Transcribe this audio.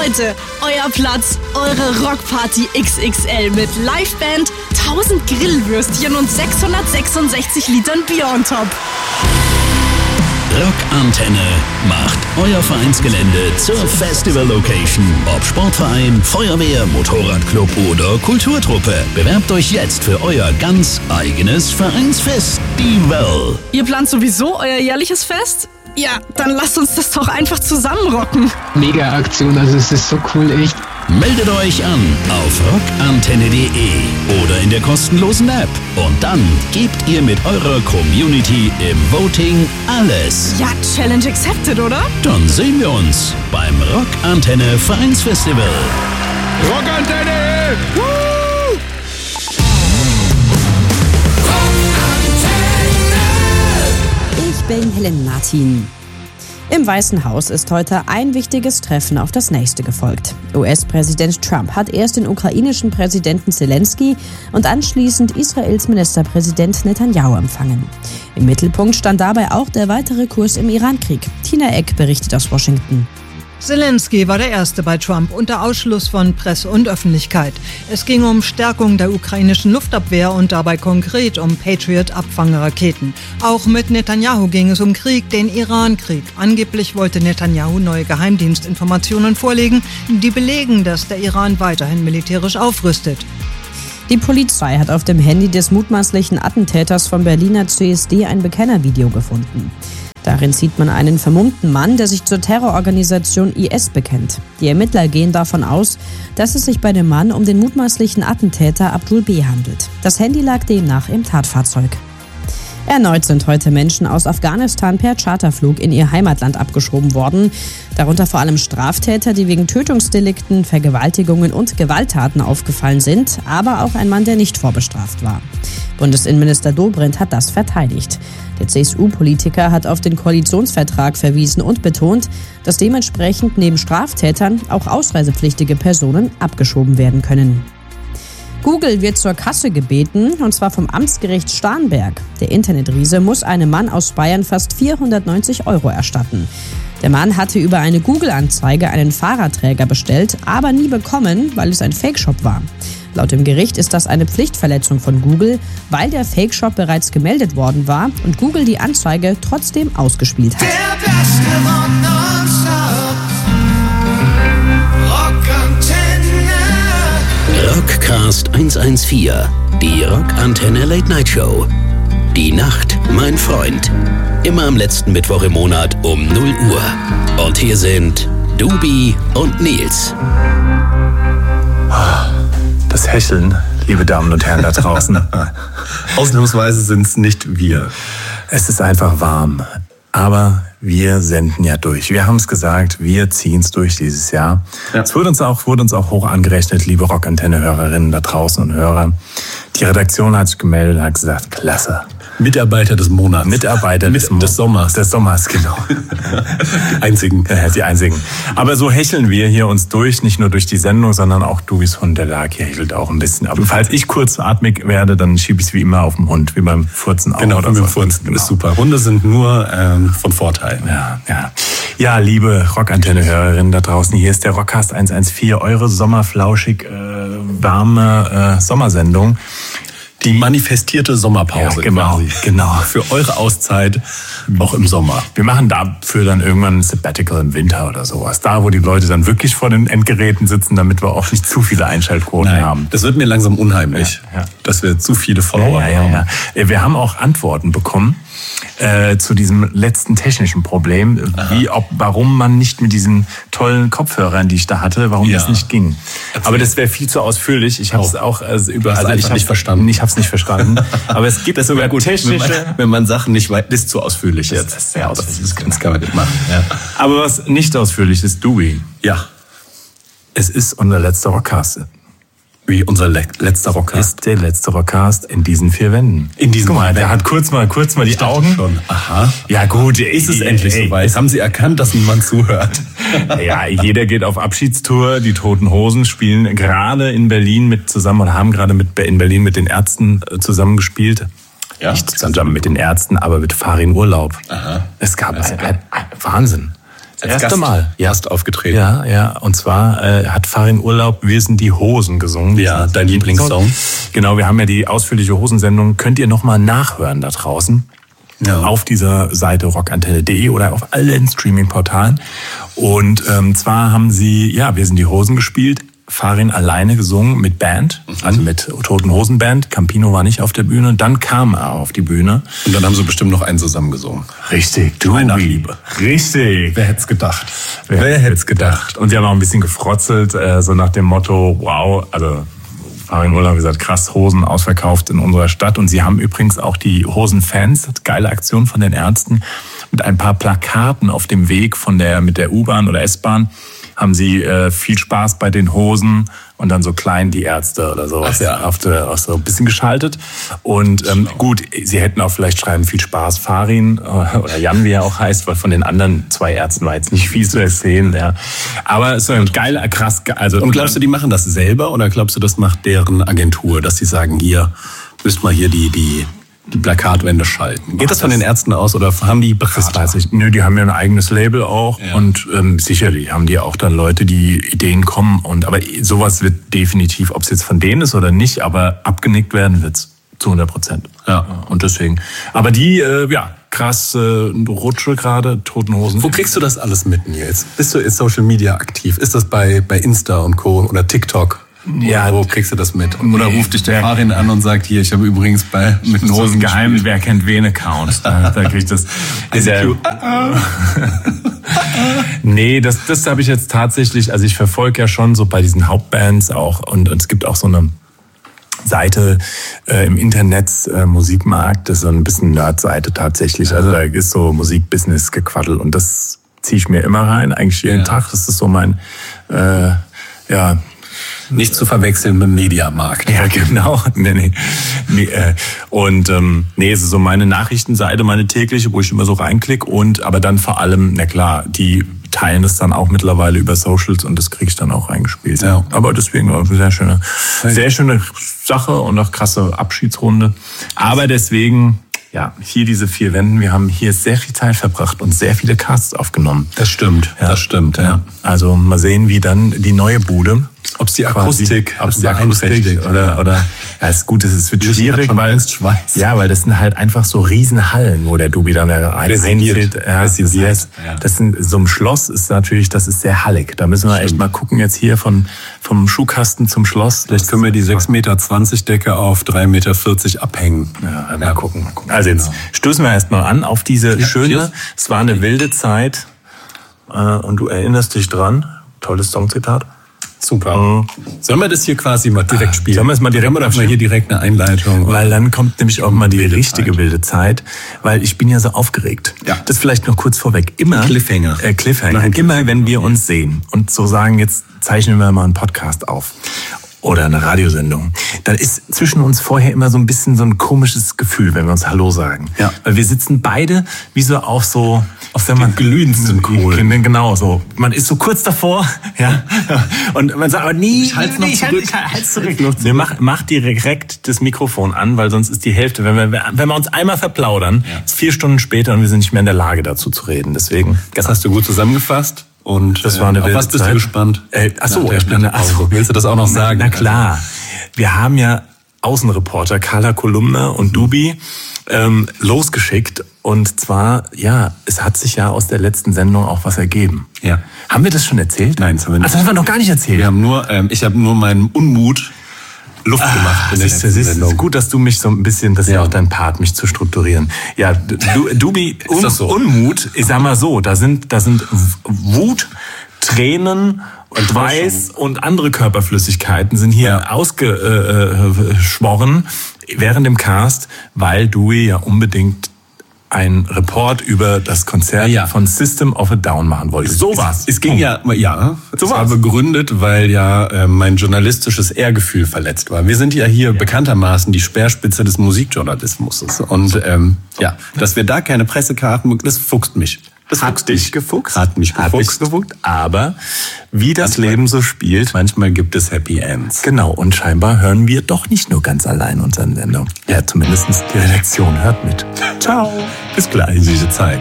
Leute, euer Platz, eure Rockparty XXL mit Liveband, 1000 Grillwürstchen und 666 Litern Bier on top. Rockantenne macht euer Vereinsgelände zur Festival-Location. Ob Sportverein, Feuerwehr, Motorradclub oder Kulturtruppe. Bewerbt euch jetzt für euer ganz eigenes Vereinsfestival. Ihr plant sowieso euer jährliches Fest? Ja, dann lasst uns das doch einfach zusammen rocken. Mega Aktion, also es ist so cool, echt. Meldet euch an auf rockantenne.de oder in der kostenlosen App. Und dann gebt ihr mit eurer Community im Voting alles. Ja, Challenge accepted, oder? Dann sehen wir uns beim Rockantenne Vereinsfestival. Rockantenne! Woo! Ich bin Helen Martin. Im Weißen Haus ist heute ein wichtiges Treffen auf das nächste gefolgt. US-Präsident Trump hat erst den ukrainischen Präsidenten Zelensky und anschließend Israels Ministerpräsident Netanyahu empfangen. Im Mittelpunkt stand dabei auch der weitere Kurs im Iran-Krieg. Tina Eck berichtet aus Washington. Zelensky war der Erste bei Trump unter Ausschluss von Presse und Öffentlichkeit. Es ging um Stärkung der ukrainischen Luftabwehr und dabei konkret um Patriot-Abfangraketen. Auch mit Netanyahu ging es um Krieg, den Iran-Krieg. Angeblich wollte Netanyahu neue Geheimdienstinformationen vorlegen, die belegen, dass der Iran weiterhin militärisch aufrüstet. Die Polizei hat auf dem Handy des mutmaßlichen Attentäters vom Berliner CSD ein Bekennervideo gefunden. Darin sieht man einen vermummten Mann, der sich zur Terrororganisation IS bekennt. Die Ermittler gehen davon aus, dass es sich bei dem Mann um den mutmaßlichen Attentäter Abdul B. handelt. Das Handy lag demnach im Tatfahrzeug. Erneut sind heute Menschen aus Afghanistan per Charterflug in ihr Heimatland abgeschoben worden. Darunter vor allem Straftäter, die wegen Tötungsdelikten, Vergewaltigungen und Gewalttaten aufgefallen sind, aber auch ein Mann, der nicht vorbestraft war. Bundesinnenminister Dobrindt hat das verteidigt. Der CSU-Politiker hat auf den Koalitionsvertrag verwiesen und betont, dass dementsprechend neben Straftätern auch ausreisepflichtige Personen abgeschoben werden können. Google wird zur Kasse gebeten, und zwar vom Amtsgericht Starnberg. Der Internetriese muss einem Mann aus Bayern fast 490 € erstatten. Der Mann hatte über eine Google-Anzeige einen Fahrradträger bestellt, aber nie bekommen, weil es ein Fake-Shop war. Laut dem Gericht ist das eine Pflichtverletzung von Google, weil der Fake-Shop bereits gemeldet worden war und Google die Anzeige trotzdem ausgespielt hat. Der Beste von nonstop. Rockantenne. Rockcast 114, die Rockantenne Late Night Show. Die Nacht, mein Freund. Immer am letzten Mittwoch im Monat um 0 Uhr. Und hier sind Dubi und Nils. Das Hecheln, liebe Damen und Herren da draußen. Ausnahmsweise sind es nicht wir. Es ist einfach warm. Aber wir senden ja durch. Wir haben es gesagt, wir ziehen es durch dieses Jahr. Ja. Es wurde uns auch hoch angerechnet, liebe Rockantenne-Hörerinnen da draußen und Hörer. Die Redaktion hat sich gemeldet und hat gesagt, klasse. Mitarbeiter des Monats. Des Sommers. Des Sommers, genau. Die einzigen. Ja, die einzigen. Aber so hecheln wir hier uns durch, nicht nur durch die Sendung, sondern auch Dubis Hund, der Lag hier hechelt auch ein bisschen. Aber falls ich kurzatmig werde, dann schiebe ich es wie immer auf den Hund, wie beim Furzen auch. Genau, beim Furzen. Genau. Ist super. Hunde sind nur von Vorteil. Ja, liebe Rockantenne-Hörerinnen da draußen, hier ist der Rockcast 114, eure sommerflauschig warme Sommersendung. Die manifestierte Sommerpause. Ja, genau. Für eure Auszeit auch im Sommer. Wir machen dafür dann irgendwann ein Sabbatical im Winter oder sowas. Da, wo die Leute dann wirklich vor den Endgeräten sitzen, damit wir auch nicht zu viele Einschaltquoten haben. Das wird mir langsam unheimlich, dass wir zu viele Follower haben. Ja. Wir haben auch Antworten bekommen zu diesem letzten technischen Problem, warum man nicht mit diesen tollen Kopfhörern, die ich da hatte, warum das nicht ging. Aber das wäre viel zu ausführlich. Ich habe es auch nicht verstanden. Ich habe es nicht verstanden. Aber es gibt sogar technische. Wenn man Sachen nicht weiß, ist zu ausführlich jetzt. Das ist sehr ausführlich. Das kann man nicht machen. Ja. Aber was nicht ausführlich ist, Dubi. Ja. Es ist unser letzter Rockcast. Wie unser letzter Rockcast. Ist der letzte Rockcast in diesen 4 Wänden. Guck mal, der hat kurz mal die Augen. Schon. Aha. Ja gut, ist es endlich soweit. Jetzt haben Sie erkannt, dass niemand zuhört. Ja, jeder geht auf Abschiedstour. Die Toten Hosen spielen gerade in Berlin haben gerade in Berlin mit den Ärzten zusammengespielt. Ja. Nicht zusammen mit den Ärzten, aber mit Farin Urlaub. Aha. Es gab Wahnsinn. Erste Mal. Erst aufgetreten. Ja. Und zwar hat Farin Urlaub, wir sind die Hosen gesungen. Ja, dein Lieblingssong. Genau, wir haben ja die ausführliche Hosensendung. Könnt ihr nochmal nachhören da draußen. Ja. Auf dieser Seite rockantenne.de oder auf allen Streaming-Portalen. Und zwar haben sie, wir sind die Hosen gespielt. Farin alleine gesungen mit Band, also mit Toten Hosen Band. Campino war nicht auf der Bühne. Dann kam er auf die Bühne. Und dann haben sie bestimmt noch einen zusammen gesungen. Richtig, Meine Liebe. Richtig. Wer hätte es gedacht? Wer hätte es gedacht? Und sie haben auch ein bisschen gefrotzelt, so nach dem Motto, wow, also Farin Urlaub gesagt, krass, Hosen ausverkauft in unserer Stadt. Und sie haben übrigens auch die Hosenfans, geile Aktion von den Ärzten, mit ein paar Plakaten auf dem Weg mit der U-Bahn oder S-Bahn, haben sie viel Spaß bei den Hosen und dann so klein die Ärzte oder sowas auch so ein bisschen geschaltet. Und gut, sie hätten auch vielleicht schreiben, viel Spaß Farin oder Jan, wie er auch heißt, weil von den anderen 2 Ärzten war jetzt nicht viel zu erzählen. Ja. Aber es ist ein geiler, krass. Also, und glaubst du, die machen das selber oder glaubst du, das macht deren Agentur, dass sie sagen, hier, müsst mal hier die Plakatwände schalten. Geht das von den Ärzten aus oder haben die Berater? Das weiß ich. Nö, die haben ja ein eigenes Label auch und sicherlich haben die auch dann Leute, die Ideen kommen. Aber sowas wird definitiv, ob es jetzt von denen ist oder nicht, aber abgenickt werden wird's zu 100%. Ja. Und deswegen. Aber die, krass Rutsche gerade, Toten Hosen. Wo kriegst du das alles mit, Nils? Bist du in Social Media aktiv? Ist das bei Insta und Co. oder TikTok? Ja, wo kriegst du das mit? Oder ruft dich der Farin an und sagt, hier, ich habe übrigens mit den Hosen geheim, wer kennt wen Account. Da krieg ich das. Nee, das habe ich jetzt tatsächlich, also ich verfolge ja schon so bei diesen Hauptbands auch und es gibt auch so eine Seite im Internet, Musikmarkt, das ist so ein bisschen Nerd-Seite tatsächlich. Also da ist so Musikbusiness-Gequaddel und das ziehe ich mir immer rein, eigentlich jeden Tag. Das ist so mein, nicht zu verwechseln mit dem Mediamarkt. Ja, genau. Nee. Und es ist so meine Nachrichtenseite, meine tägliche, wo ich immer so reinklicke. Aber dann vor allem, na klar, die teilen es dann auch mittlerweile über Socials und das kriege ich dann auch reingespielt. Ja. Aber deswegen eine sehr schöne Sache und auch krasse Abschiedsrunde. Aber deswegen, hier diese 4 Wänden, wir haben hier sehr viel Zeit verbracht und sehr viele Casts aufgenommen. Das stimmt, ja. Also mal sehen, wie dann die neue Bude, ob es die Akustik oder ist gut, es wird schwierig, weil das sind halt einfach so Riesenhallen, wo der Dubi dann reinzieht. Das sind so ein Schloss ist natürlich, das ist sehr hallig. Da müssen wir echt mal gucken jetzt hier vom Schuhkasten zum Schloss. Vielleicht können wir die 6,20 Meter Decke auf 3,40 Meter abhängen. Ja, mal gucken. Also jetzt stoßen wir erstmal an auf diese schöne, es war eine wilde Zeit und du erinnerst dich dran. Tolles Songzitat. Super. Sollen wir das hier quasi mal direkt spielen? Sollen wir es mal direkt oder hier direkt eine Einleitung? Weil dann kommt nämlich auch mal die richtige wilde Zeit, weil ich bin ja so aufgeregt. Ja. Das vielleicht noch kurz vorweg. Immer Cliffhanger. Immer wenn wir uns sehen und so sagen, jetzt zeichnen wir mal einen Podcast auf oder eine Radiosendung, dann ist zwischen uns vorher immer so ein bisschen so ein komisches Gefühl, wenn wir uns Hallo sagen. Ja. Weil wir sitzen beide wie so auf so auf dem glühendsten Kohl. Genau so. Man ist so kurz davor, und man sagt, aber nie, ich halt's noch zurück. Wir mach direkt das Mikrofon an, weil sonst ist die Hälfte, wenn wir uns einmal verplaudern, ist 4 Stunden später und wir sind nicht mehr in der Lage dazu zu reden. Deswegen. Das hast du gut zusammengefasst. Und das war eine wilde was bist du gespannt? Willst du das auch noch sagen? Na klar. Wir haben ja Außenreporter Carla Kolumna und Dubi losgeschickt. Und zwar, es hat sich ja aus der letzten Sendung auch was ergeben. Ja. Haben wir das schon erzählt? Nein, das haben wir nicht. Also, das haben wir noch gar nicht erzählt. Ich habe nur meinen Unmut Luft gemacht. Es ist gut, dass du mich so ein bisschen, das ist ja auch dein Part, mich zu strukturieren. Ja, Dubi, Unmut, ich sag mal so, da sind Wut, Tränen und Schweiß und andere Körperflüssigkeiten sind hier ausgeschworen während dem Cast, weil Dewey ja unbedingt ein Report über das Konzert von System of a Down machen wollte. So was. Es ging es war begründet, weil mein journalistisches Ehrgefühl verletzt war. Wir sind ja hier bekanntermaßen die Speerspitze des Musikjournalismus. Und dass wir da keine Pressekarten, das fuchst mich. Das hat dich gefuchst. Hat mich gefuchst. Aber wie das Leben so spielt, manchmal gibt es Happy Ends. Genau, und scheinbar hören wir doch nicht nur ganz allein unseren Sendung. Ja, zumindest die Redaktion hört mit. Ciao. Bis gleich, diese Zeit.